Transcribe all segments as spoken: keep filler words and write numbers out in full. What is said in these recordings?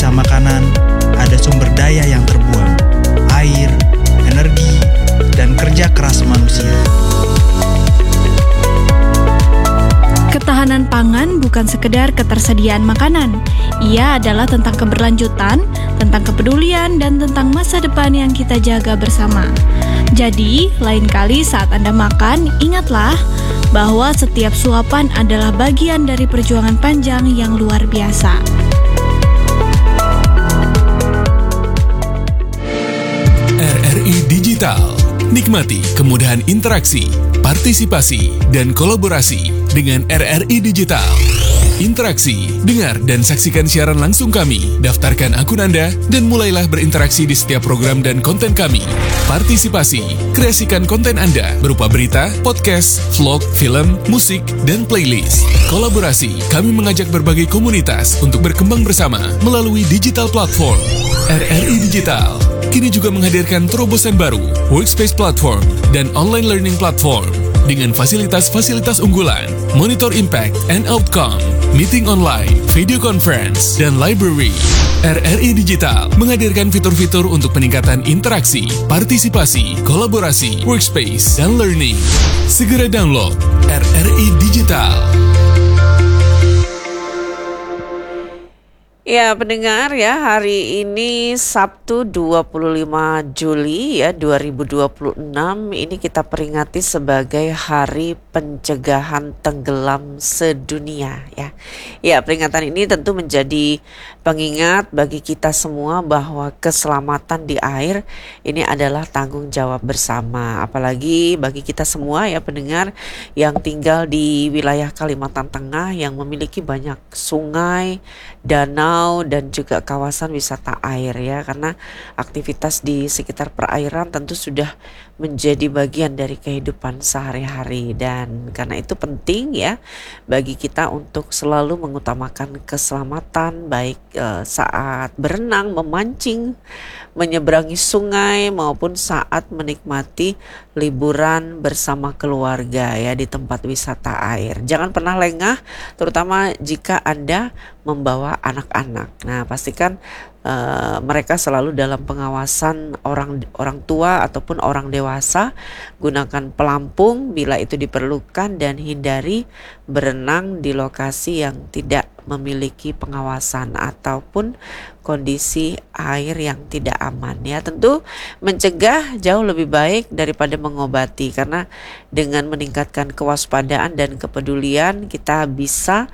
sisa makanan, ada sumber daya yang terbuang, air, energi, dan kerja keras manusia. Ketahanan pangan bukan sekedar ketersediaan makanan. Ia adalah tentang keberlanjutan, tentang kepedulian, dan tentang masa depan yang kita jaga bersama. Jadi, lain kali saat Anda makan, ingatlah bahwa setiap suapan adalah bagian dari perjuangan panjang yang luar biasa. R R I Digital. Nikmati kemudahan interaksi, partisipasi, dan kolaborasi dengan R R I Digital. Interaksi, dengar dan saksikan siaran langsung kami, daftarkan akun Anda, dan mulailah berinteraksi di setiap program dan konten kami. Partisipasi, kreasikan konten Anda berupa berita, podcast, vlog, film, musik, dan playlist. Kolaborasi, kami mengajak berbagai komunitas untuk berkembang bersama melalui digital platform. R R I Digital kini juga menghadirkan terobosan baru, workspace platform, dan online learning platform dengan fasilitas-fasilitas unggulan, monitor impact and outcome, meeting online, video conference, dan library. R R I Digital menghadirkan fitur-fitur untuk peningkatan interaksi, partisipasi, kolaborasi, workspace, dan learning. Segera download R R I Digital. Ya, pendengar ya, hari ini Sabtu dua puluh lima Juli ya dua ribu dua puluh enam ini kita peringati sebagai Hari Pencegahan Tenggelam Sedunia ya. Ya, peringatan ini tentu menjadi pengingat bagi kita semua bahwa keselamatan di air ini adalah tanggung jawab bersama, apalagi bagi kita semua ya pendengar yang tinggal di wilayah Kalimantan Tengah yang memiliki banyak sungai, danau, dan juga kawasan wisata air ya, karena aktivitas di sekitar perairan tentu sudah menjadi bagian dari kehidupan sehari-hari, dan karena itu penting ya bagi kita untuk selalu mengutamakan keselamatan baik e, saat berenang, memancing, menyeberangi sungai maupun saat menikmati liburan bersama keluarga ya di tempat wisata air. Jangan pernah lengah, terutama jika Anda membawa anak-anak. Nah, pastikan uh, mereka selalu dalam pengawasan orang orang tua ataupun orang dewasa. Gunakan pelampung bila itu diperlukan dan hindari berenang di lokasi yang tidak memiliki pengawasan ataupun kondisi air yang tidak aman ya. Tentu mencegah jauh lebih baik daripada mengobati, karena dengan meningkatkan kewaspadaan dan kepedulian kita bisa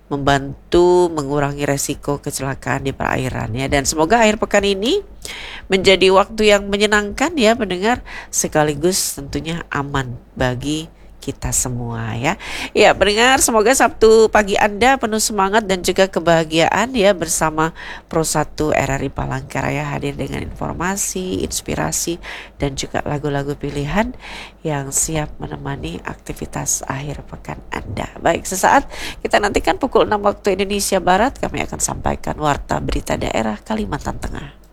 membantu mengurangi resiko kecelakaan di perairan ya. Dan semoga akhir pekan ini menjadi waktu yang menyenangkan ya pendengar, sekaligus tentunya aman bagi kita semua ya. Ya pendengar, semoga Sabtu pagi Anda penuh semangat dan juga kebahagiaan ya bersama Pro satu R R I Palangkaraya, hadir dengan informasi, inspirasi, dan juga lagu-lagu pilihan yang siap menemani aktivitas akhir pekan Anda. Baik, sesaat kita nantikan pukul enam waktu Indonesia Barat, kami akan sampaikan warta berita daerah Kalimantan Tengah.